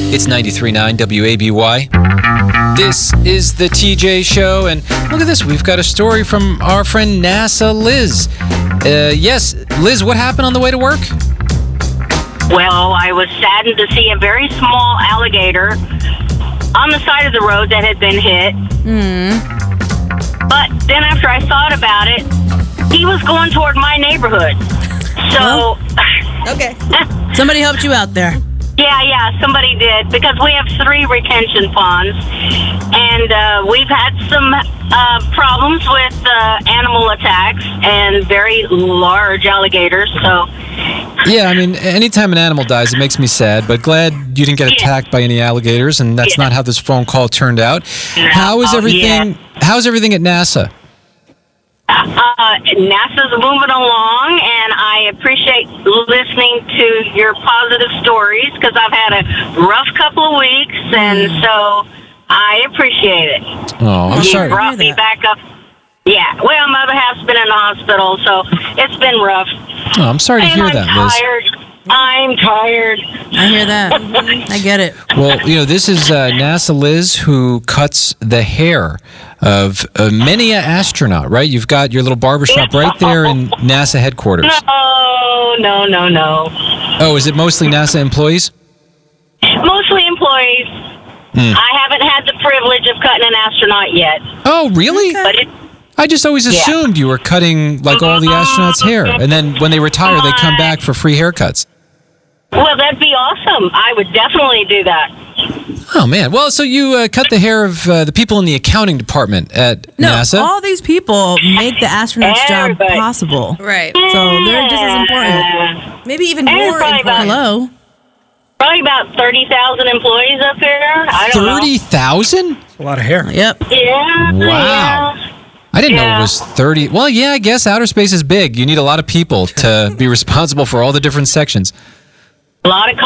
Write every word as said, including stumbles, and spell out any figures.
It's ninety-three point nine W A B Y. This is the T J Show, and look at this. We've got a story from our friend NASA Liz. Uh, yes, Liz, what happened on the way to work? Well, I was saddened to see a very small alligator on the side of the road that had been hit. Hmm. But then after I thought about it, he was going toward my neighborhood. So... Okay. Somebody helped you out there. Yeah, yeah, somebody did, because we have three retention ponds, and uh, we've had some uh, problems with uh, animal attacks and very large alligators, so... Yeah, I mean, anytime an animal dies, it makes me sad, but glad you didn't get attacked by any alligators, and that's Yeah. not how this phone call turned out. How is Oh, everything, yeah. how's everything at NASA? Uh, NASA's moving along, and I appreciate listening to your positive stories, because I've had a rough couple of weeks, and so I appreciate it. Oh, I'm You sorry. brought me back up. Yeah, well, my other half's been in the hospital, so it's been rough. Oh, I'm sorry to and hear I'm that, Liz. tired. I'm tired. I hear that. I get it. Well, you know, this is uh, NASA Liz who cuts the hair of uh, many an astronaut, right? You've got your little barbershop right there in NASA headquarters. No, no, no, no. Oh, is it mostly NASA employees? Mostly employees. Hmm. I haven't had the privilege of cutting an astronaut yet. Oh, really? But it, I just always Yeah. assumed you were cutting, like, all the astronauts' hair. And then when they retire, they come back for free haircuts. well, that'd be awesome. I would definitely do that. Oh, man. Well, so you uh, cut the hair of uh, the people in the accounting department at No, NASA? all these people make the astronaut's job Everybody. possible. Right. So they're just as important. Yeah. Maybe even And more probably important. about- Hello. Probably about thirty thousand employees up there. I don't thirty thousand? A lot of hair. Yep. know. Yeah. Wow. Yeah. I didn't know Yeah. it was thirty. Well, yeah, I guess outer space is big. You need a lot of people to be responsible for all the different sections. A lot of